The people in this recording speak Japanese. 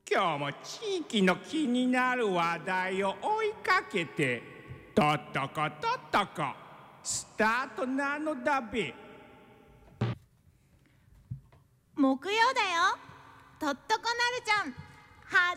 今日も地域の気になる話題を追いかけてとっとことっとこスタートなのだべ。 木曜だよ。とっとこなるちゃん始